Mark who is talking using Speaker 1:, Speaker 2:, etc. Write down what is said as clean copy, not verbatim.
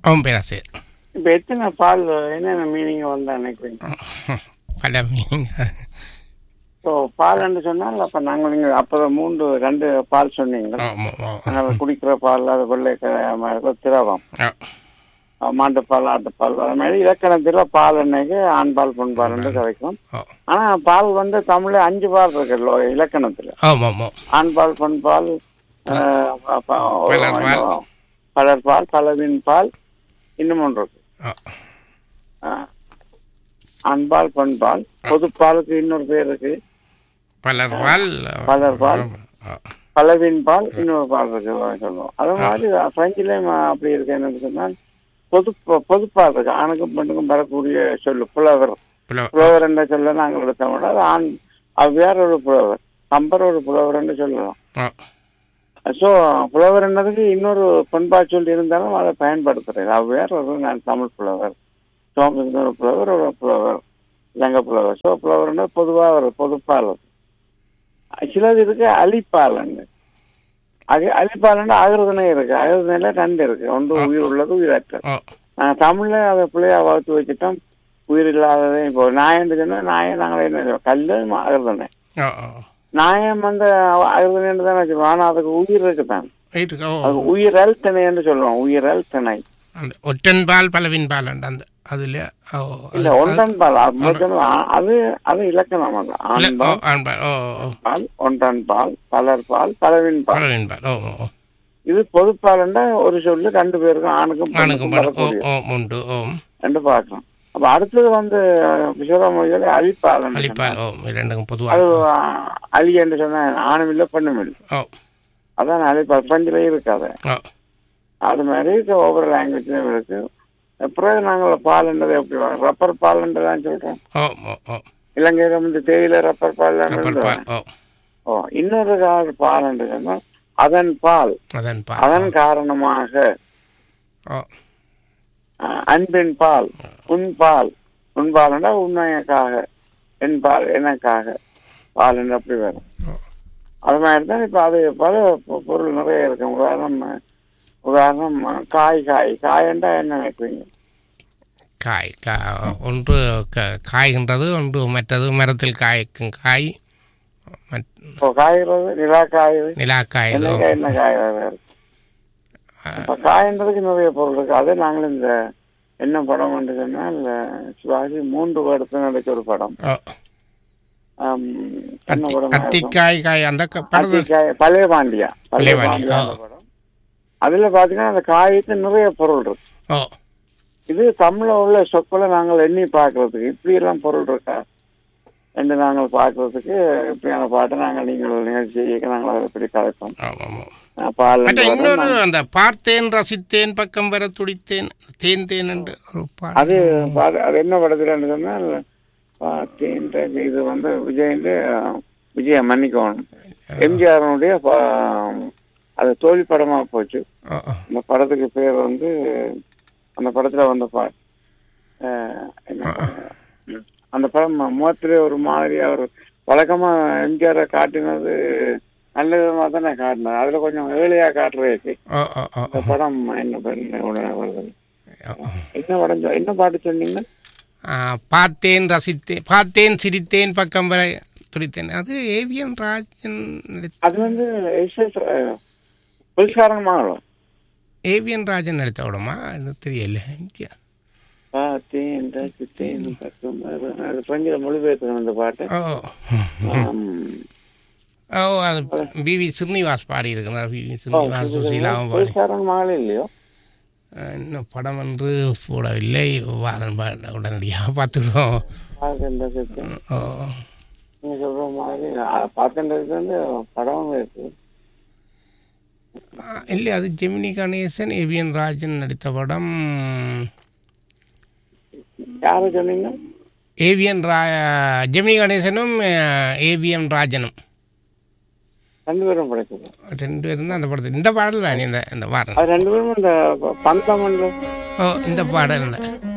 Speaker 1: ஆமாம் பேராசிரியர்.
Speaker 2: இப்போ எத்தனை பால் என்னென்ன மீனிங் வந்தா நினைக்கிறீங்க?
Speaker 1: பல மீனிங்.
Speaker 2: ஸோ பால்ன்னு சொன்னால் அப்போ நாங்கள் நீங்கள் அப்போ 2 பால் சொன்னீங்க. நாங்கள் குடிக்கிற பால் அது வெள்ளை திரவம், மாட்டுப்பால் ஆட்டுப்பால், அது மாதிரி இலக்கணத்தில் பால் எண்ணெய்க்கு ஆண் பால் பெண் பால் என்று கிடைக்கும். ஆனால் பால் வந்து தமிழில் 5 பால் இருக்கு இலக்கணத்தில். ஆண் பால், பெண் பால், பலர்பால், பலவின் பால், இன்னும் ஒன்று இருக்கு. ஆண்பால் பெண்பால், பொதுப்பாலுக்கு இன்னொரு பேர் இருக்கு பலர்பால், பலவின் பால், இன்னொரு பால் இருக்கு சொல்லுவோம். அது மாதிரி பிரெஞ்சிலையும் அப்படி இருக்கு. என்னன்னு சொன்னால் பொதுப்பால் இருக்கு. ஆணுக்கும் பெண்ணுக்கும் வரக்கூடிய சொல்லு புலவர். புலவர் என்ற சொல்ல நாங்கள் எடுத்தோம். அது ஆண் வேற ஒரு புலவர், கம்பர் ஒரு புலவர் என்று சொல்லலாம். ஸோ புலவர் என்னதுக்கு இன்னொரு பண்பாடு சொல்லி இருந்தாலும் அதை பயன்படுத்துறேன். வேற ஒரு நான் தமிழ் புலவர், சோமசுந்தர புலவர், ஒரு புலவர், இலங்கை புலவர். ஸோ புலவர்னா பொதுவாக ஒரு பொதுப்பால். சிலது இருக்கு அலிப்பாலன்னு. அலிப்பாலன்னா அகிருதனை இருக்கு. அகிருதனையில 2 இருக்கு. ஒன்று உயிர் உள்ளது, உயிரற்ற. நாங்கள் தமிழ்ல அதை பிள்ளையா வளர்த்து வச்சுட்டோம். உயிர் இல்லாததே இப்போ நாயன்னு சொன்னா நாயை நாங்களே என்ன கல்லு அகிருதனை. நாயம் வந்து அகிருதனை தான் வச்சுருவோம். ஆனால் அதுக்கு உயிர் இருக்குதான். அது உயிரல் திணை என்று சொல்லுவோம். உயிரல் திணை.
Speaker 1: ஒற்றன் பால் பலவின் பால் அந்த அதுல
Speaker 2: இல்ல ஒன்றன் பால் அது அது இலக்கணம். பால், ஒன்றன் பால், பலர் பால், பலவின் பால். இது பொதுப்பால் ஒரு சொல்லு 2 பேருக்கும் ஆணுக்கும் உண்டு என்று பார்க்கலாம். அப்ப அடுத்தது வந்து விஸ்வமொழியில அலிப்பால். அது அலி என்று சொன்ன ஆணும் இல்லை பெண்ணும் இல்லை. அதான் அலிப்பால். பிரெஞ்சிலே இருக்காது. அது மாதிரி ஒவ்வொரு லாங்குவேஜ்லயும் இருக்கு. அப்புறம் நாங்கள் பால்ன்றது எப்படி ரப்பர் பால்ன்றதான் சொல்றோம். இலங்கையில வந்து தேயிலை ரப்பர் பால். இன்னொரு பால் என்று சொன்னால் அதன் பால், அதன் காரணமாக. அன்பின் பால், உன் பால், உன் பால்னா உண்மையக்காக, என் பால் எனக்காக பால் என்று அப்படி வரும். அது மாதிரி தான் இப்ப அது பல பொருள் நிறைய இருக்கு. உதாரணம் காயண்டா என்ன நினைக்கிறீங்க?
Speaker 1: ஒன்று காய்கின்றது, ஒன்று மற்றது மரத்தில் காய்க்கும் காய்.
Speaker 2: காய்கிறது நிலாக்காய். என்ன காய்? காயன்றதுக்கு நிறைய பொருள் இருக்கு. அது நாங்களும் இந்த என்ன படம் என்று சொன்னால் சிவாஜி 3 வருடத்துல நடிச்ச ஒரு படம். என்ன படம்? பழைய பாண்டியா படம். அதுல பாத்தீங்கன்னா அந்த காய்க்கு நிறைய பொருள் இருக்கு. இது தமிழ்ல உள்ள சொற்களை நாங்கள் எண்ணி பாக்குறதுக்கு இப்படி எல்லாம் பொருள் இருக்கா என்று நாங்கள் பாக்குறதுக்கு இப்படியான பாட்டை நாங்கள் நீங்கள் நிகழ்ச்சி நாங்கள் அதை எப்படி கலைப்போம்.
Speaker 1: இன்னொரு அந்த பார்த்தேன் ரசித்தேன் பக்கம் வர துடித்தேன் தேன் தேன் என்று
Speaker 2: அது என்ன படத்துல சொன்னால் பார்த்தேன். இது வந்து விஜய மன்னிக்கணும் எம்ஜிஆருடைய அது தோல்வி படமா போச்சு. அந்த படத்துக்கு பேர் வந்து அந்த படத்துல வந்த பாட்டு அந்த படம் முகத்திலே ஒரு மாதிரியா ஒரு வழக்கமா எம்ஜிஆரை காட்டினது நல்ல விதமா தானே காட்டினது. அதுல கொஞ்சம் ஏழையா காட்டுறதுக்கு அந்த படம் என்ன வருது? என்ன படம்? என்ன பாட்டு சொன்னீங்க?
Speaker 1: பார்த்தேன் ரசித்தேன், பார்த்தேன் சிரித்தேன் பக்கம் வரை துடித்தேன். அது ஏவிஎம் ராஜன்.
Speaker 2: அது வந்து புலிஸ்காரங்க
Speaker 1: ஏவிஎன் ராஜன் நடித்த படமா? தெரியல.
Speaker 2: மொழிபெயர்த்து அந்த பாட்டு.
Speaker 1: அது பிவி ஸ்ரீனிவாஸ் பாடி இருக்கிறார். பிவி ஸ்ரீனிவாஸ், சுசீலாவும்
Speaker 2: மகளே இல்லையோ?
Speaker 1: இன்னும் படம் என்று போடவில்லை. வாரன் உடனடியாக பார்த்துடுவோம்.
Speaker 2: நீங்க சொல்ற மாதிரி பார்த்துட்டு வந்து படம் இருக்கு
Speaker 1: இல்லை. அது ஜெமினி கணேசன் ஏவிஎன் ராஜன் நடித்த படம்.
Speaker 2: யாரு சொன்னீங்க?
Speaker 1: ஜெமினி கணேசனும் ஏவிஎம் ராஜனும்
Speaker 2: 2 பேரும் படைச்சது.
Speaker 1: 2 பேரும் தான் அந்த படத்தில். இந்த பாடல் தானே இந்த வாரம்
Speaker 2: 2 பேரும் இந்த பந்தமண்டலம்.
Speaker 1: இந்த பாடல்